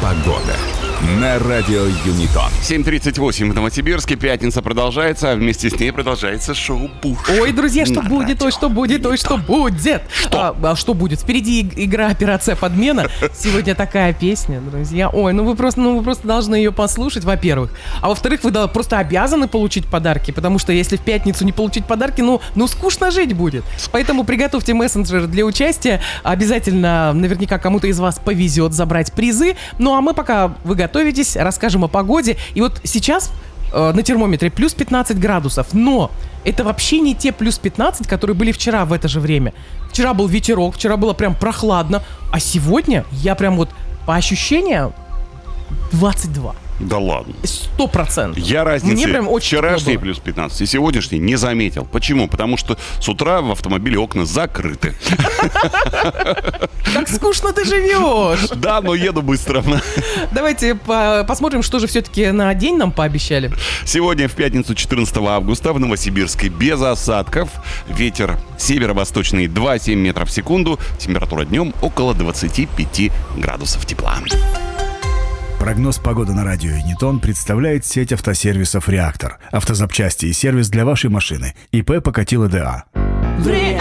Погода на радио Юнитон. 7:38 в Новосибирске. Пятница продолжается, а вместе с ней продолжается шоу «Пуш». Ой, друзья, что будет, ой, что будет, ой, что будет. Что будет? Впереди игра «Операция подмена». Сегодня такая песня, друзья. Ой, ну вы просто должны ее послушать, во-первых. А во-вторых, вы просто обязаны получить подарки, потому что если в пятницу не получить подарки, ну скучно жить будет. Поэтому приготовьте мессенджер для участия. Обязательно, наверняка, кому-то из вас повезет забрать призы. Ну а мы, пока вы готовитесь, расскажем о погоде. И вот сейчас на термометре плюс 15 градусов, но это вообще не те плюс 15, которые были вчера в это же время. Вчера был ветерок, вчера было прям прохладно, а сегодня я прям вот по ощущениям 22. Да ладно. 100%. Я разницы Мне прям очень вчерашней тепло было. плюс 15 и сегодняшней не заметил. Почему? Потому что с утра в автомобиле окна закрыты. Как скучно ты живешь. Да, но еду быстро. Давайте посмотрим, что же все-таки на день нам пообещали. Сегодня в пятницу 14 августа в Новосибирске без осадков. Ветер северо-восточный 2,7 метров в секунду. Температура днем около 25 градусов тепла. Прогноз погоды на радио Юнитон представляет сеть автосервисов «Реактор». Автозапчасти и сервис для вашей машины. ИП Покатило ДА.